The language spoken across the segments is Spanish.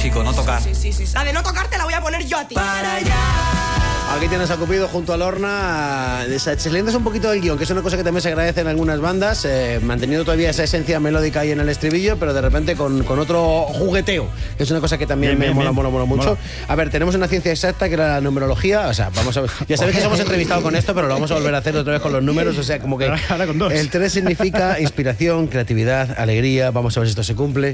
tóxico, no tocar. Sí. La de no tocar te la voy a poner yo a ti. Para allá. Aquí tienes a Cupido junto a Lorna. Se sientes un poquito del guión, que es una cosa que también se agradece en algunas bandas, manteniendo todavía esa esencia melódica ahí en el estribillo, pero de repente con otro jugueteo, que es una cosa que también me mola mucho. A ver, tenemos una ciencia exacta que era la numerología. O sea, vamos a ver, ya sabéis que os hemos entrevistado con esto, pero lo vamos a volver a hacer otra vez con los números. O sea, como que ahora con 2. El 3 significa inspiración, creatividad, alegría. Vamos a ver si esto se cumple.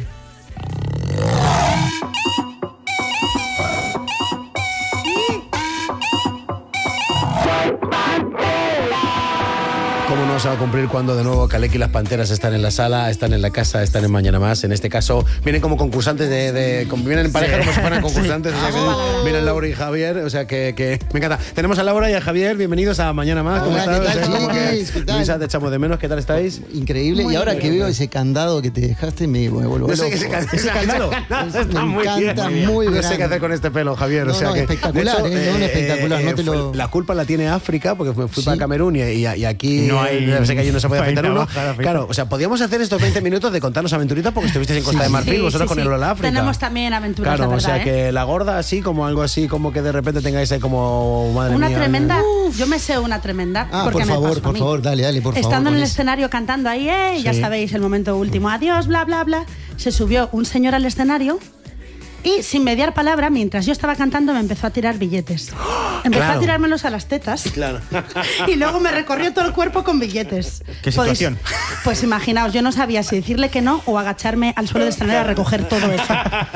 ¿Cómo no se va a cumplir cuando de nuevo Kaleki y las Panteras están en la sala, están en la casa, están en Mañana Más? En este caso vienen como concursantes vienen en pareja como si fueran concursantes. O sea, que vienen Laura y Javier, o sea que me encanta. Tenemos a Laura y a Javier, bienvenidos a Mañana Más. ¿Cómo estás? ¿Qué tal? Luisa, te echamos de menos, ¿qué tal estáis? Increíble. Muy y ahora bien, que veo ese candado que te dejaste, me vuelvo loco. Ese candado me encanta, muy bien. No sé qué hacer con este pelo, Javier. No, o sea que, espectacular, espectacular. No te lo... La culpa la tiene África, porque me fui para Camerún y aquí sé que allí no se puede afeitar uno. Claro, o sea, podíamos hacer estos 20 minutos de contarnos aventuritas porque estuvisteis en Costa de Marfil, vosotros con el Lola África. Tenemos también aventuras, claro, la verdad, o sea, que la gorda así, como algo así, como que de repente tengáis ahí como, madre una mía. Tremenda, yo me sé una tremenda. Porque por favor, dale, por favor. Estando en el escenario cantando ahí, ya sabéis, el momento último, adiós, bla, bla, bla, se subió un señor al escenario y sin mediar palabra, mientras yo estaba cantando, me empezó a tirar billetes. Empezó a tirármelos a las tetas. Claro. Y luego me recorrió todo el cuerpo con billetes. ¿Qué situación? Pues imaginaos, yo no sabía si decirle que no o agacharme al suelo del escenario a recoger todo eso.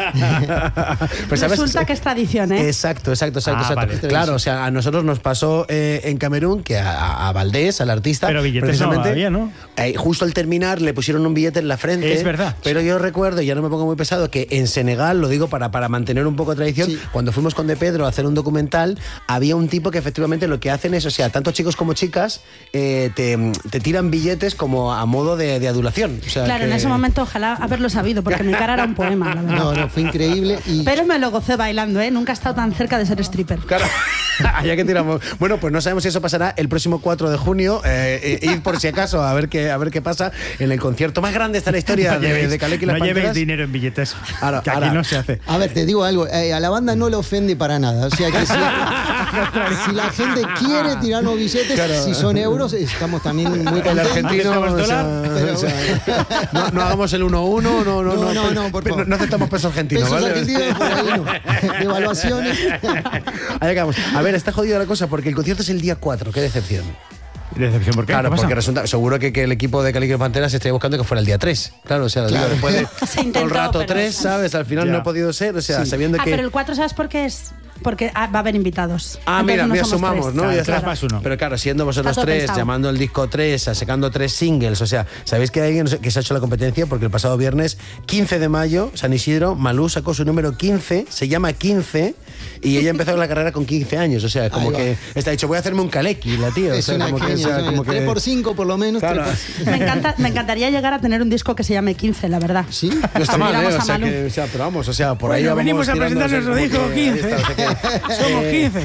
Pues resulta que es tradición, ¿eh? Exacto. Vale. Claro, o sea, a nosotros nos pasó en Camerún que a Valdés, al artista, pero billetes no había, ¿no? Justo al terminar le pusieron un billete en la frente. Es verdad. Pero yo recuerdo, y ya no me pongo muy pesado, que en Senegal, lo digo para mantener un poco de tradición, cuando fuimos con De Pedro a hacer un documental, había un tipo que efectivamente lo que hacen es, o sea, tanto chicos como chicas te tiran billetes como a modo de adulación. O sea, claro, en ese momento ojalá haberlo sabido, porque mi cara era un poema, la verdad. No, fue increíble. Pero me lo gocé bailando, ¿eh? Nunca he estado tan cerca de ser stripper. Claro, ya que tiramos. Bueno, pues no sabemos si eso pasará el próximo 4 de junio. Ir por si acaso a ver qué pasa en el concierto más grande de la historia de Kaleki y las Panteras. No llevéis dinero en billetes, que aquí no se hace. A ver, te digo algo, a la banda no le ofende para nada. O sea que si la gente quiere tirarnos billetes, si son euros, estamos también muy contentos. El argentino, no hagamos el 1-1, no, por favor. No aceptamos pesos argentinos, pesos ¿vale? argentinos, por ahí no. Devaluaciones. Ahí acabamos. A ver, está jodida la cosa porque el concierto es el día 4, qué decepción. ¿Decepción por qué? Claro, ¿Qué pasa? porque resulta, seguro que el equipo de Kaleki y las Panteras estaría buscando que fuera el día 3. Claro, o sea, después de todo el rato 3, ¿sabes? Al final no ha podido ser, o sea, sabiendo que... pero el 4, ¿sabes por qué es? Porque va a haber invitados. Mira, sumamos, 3. ¿no? Claro, ya está. más uno. Pero claro, siendo vosotros 3, pensado. llamando el disco 3, sacando 3 singles, o sea, ¿sabéis que hay alguien que se ha hecho la competencia? Porque el pasado viernes, 15 de mayo, San Isidro, Malú sacó su número 15, se llama 15, y ella empezó la carrera con 15 años, o sea, como que está dicho, voy a hacerme un Kaleki, la tía. Es una genia, como que 3x5 por lo menos. Claro. Me encantaría llegar a tener un disco que se llame 15, la verdad. Sí, no está mal, pero vamos, o sea, por ahí vamos venimos a presentar nuestro disco 15. Somos 15.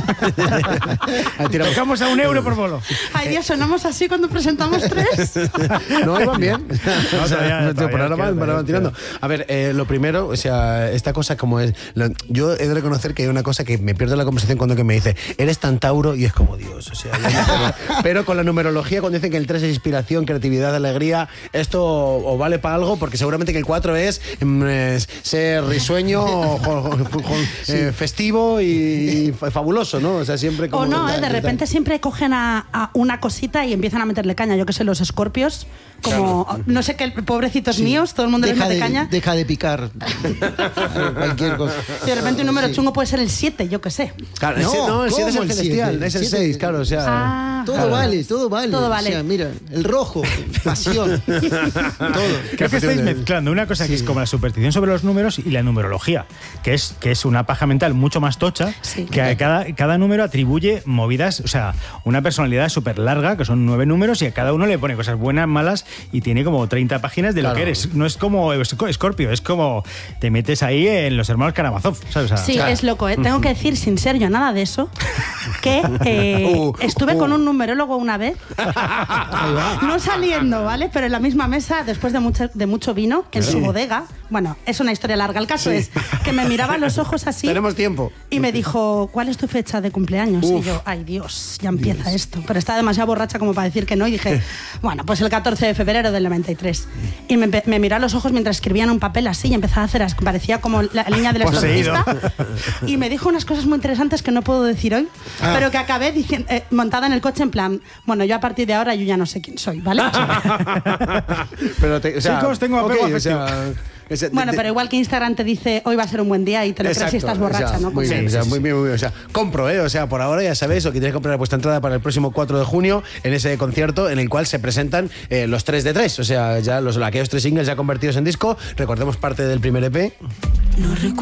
Tocamos a €1 por bolo. Ay, Dios, sonamos así cuando presentamos 3. No, iban bien. No, todavía van tirando. A ver, lo primero, o sea, esta cosa como es... Yo he de reconocer que hay una cosa que me pierdo la conversación cuando que me dice, eres tan Tauro, y es como Dios, o sea... Pero con la numerología, cuando dicen que el 3 es inspiración, creatividad, alegría, esto o vale para algo, porque seguramente que el 4 es ser risueño, festivo y fabuloso, ¿no? O sea, siempre como... O no, de repente siempre cogen a una cosita y empiezan a meterle caña. Yo que sé, los escorpios, como... Claro. No sé qué, pobrecitos míos, todo el mundo les mete caña. Deja de picar. Cualquier cosa. Y de repente un número chungo puede ser el 7, yo que sé. Claro, el 7 es el celestial, es el 6, claro, o sea... Todo vale. Todo vale. O sea, mira, el rojo, pasión, todo. Creo que estáis mezclando una cosa que es como la superstición sobre los números y la numerología, que es una paja mental mucho más tocha, que cada cada número atribuye movidas, o sea, una personalidad súper larga, que son 9 números, y a cada uno le pone cosas buenas, malas, y tiene como 30 páginas de lo que eres. No es como Scorpio, es como te metes ahí en los hermanos Karamazov, ¿sabes? O sea, sí, es loco, ¿eh? Tengo que decir, sin ser yo nada de eso, que estuve con un numerólogo una vez, no saliendo, ¿vale? Pero en la misma mesa, después de mucho vino, en su bodega. Bueno, es una historia larga. El caso es que me miraba a los ojos así. Tenemos tiempo. Y me dijo, ¿cuál es tu fecha de cumpleaños? Y yo, ay Dios, ya empieza esto. Pero estaba demasiado borracha como para decir que no. Y dije, bueno, pues el 14 de febrero del 93. Y me miró a los ojos mientras escribía en un papel así y empezaba a hacer, parecía como la línea del exorcista. Y me dijo unas cosas muy interesantes que no puedo decir hoy, pero que acabé montada en el coche en plan, bueno, yo a partir de ahora yo ya no sé quién soy, ¿vale? Pero chicos, tengo apego afectivo. Bueno, pero igual que Instagram te dice hoy va a ser un buen día y te lo crees si estás borracha, ¿no? Muy bien, muy bien. O sea, compro, o sea, por ahora ya sabéis, o que tenéis que comprar vuestra entrada para el próximo 4 de junio en ese concierto en el cual se presentan los 3 de 3, o sea, ya aquellos 3 singles ya convertidos en disco. Recordemos parte del primer EP. No recuerdo